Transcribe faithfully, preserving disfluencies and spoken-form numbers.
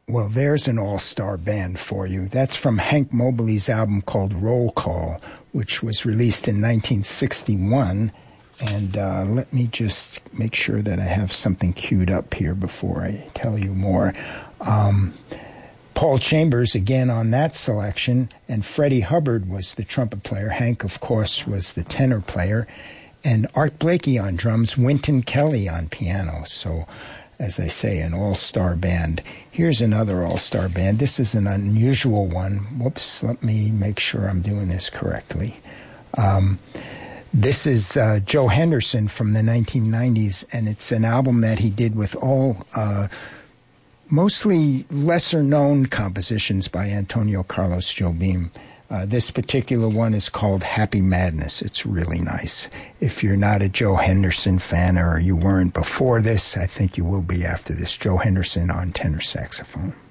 Well, there's an all-star band for you. That's from Hank Mobley's album called Roll Call, which was released in nineteen sixty-one. And uh, let me just make sure that I have something queued up here before I tell you more. Um, Paul Chambers, again, on that selection, and Freddie Hubbard was the trumpet player. Hank, of course, was the tenor player. And Art Blakey on drums, Wynton Kelly on piano. So, as I say, an all-star band. Here's another all-star band. This is an unusual one. Whoops, let me make sure I'm doing this correctly. Um, this is uh, Joe Henderson from the nineteen nineties, and it's an album that he did with all uh, mostly lesser-known compositions by Antonio Carlos Jobim. Uh, this particular one is called Happy Madness. It's really nice. If you're not a Joe Henderson fan, or you weren't before this, I think you will be after this. Joe Henderson on tenor saxophone.